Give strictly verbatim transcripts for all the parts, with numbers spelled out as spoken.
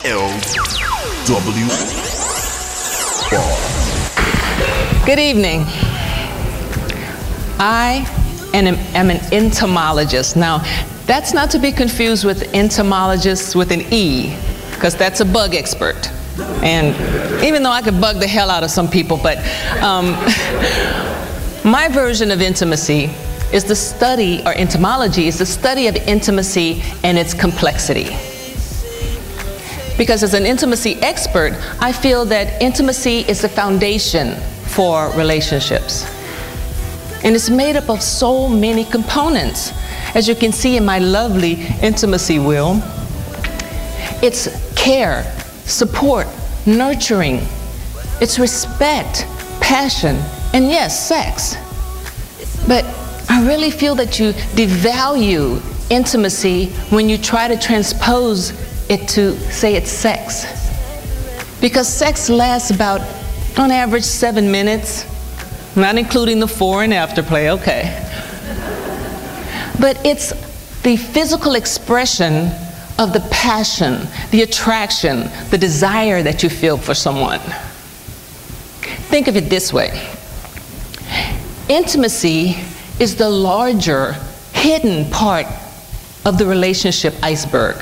L W Bar. Good evening. I am am an entomologist. Now, that's not to be confused with entomologist with an E, because that's a bug expert. And even though I could bug the hell out of some people, but um, my version of intimacy is the study, or entomology is the study of intimacy and its complexity. Because as an intimacy expert, I feel that intimacy is the foundation for relationships. And it's made up of so many components. As you can see in my lovely intimacy wheel, it's care, support, nurturing, it's respect, passion, and yes, sex. But I really feel that you devalue intimacy when you try to transpose it to say it's sex. Because sex lasts about, on average, seven minutes, not including the fore and after play, okay. But it's the physical expression of the passion, the attraction, the desire that you feel for someone. Think of it this way. Intimacy is the larger, hidden part of the relationship iceberg.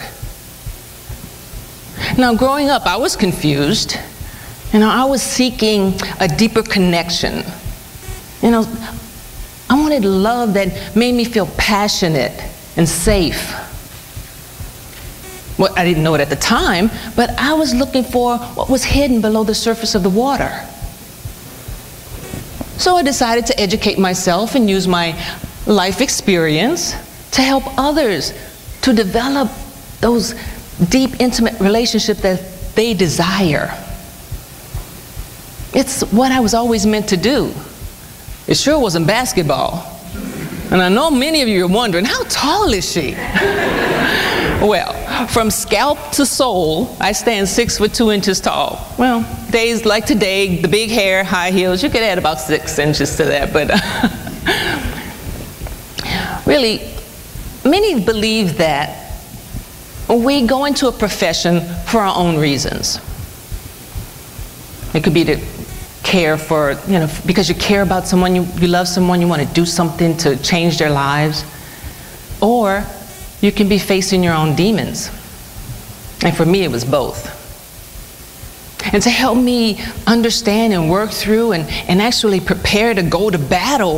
Now, growing up, I was confused. You know, I was seeking a deeper connection. You know, I wanted love that made me feel passionate and safe. Well, I didn't know it at the time, but I was looking for what was hidden below the surface of the water. So I decided to educate myself and use my life experience to help others to develop those deep, intimate relationships that they desire. It's what I was always meant to do. It sure wasn't basketball. And I know many of you are wondering, how tall is she? Well, from scalp to soul, I stand six foot two inches tall. Well, days like today, the big hair, high heels, you could add about six inches to that, but uh, really, many believe that we go into a profession for our own reasons. It could be to care for, you know, because you care about someone, you, you love someone, you want to do something to change their lives. Or you can be facing your own demons. And for me, it was both. And to help me understand and work through and, and actually prepare to go to battle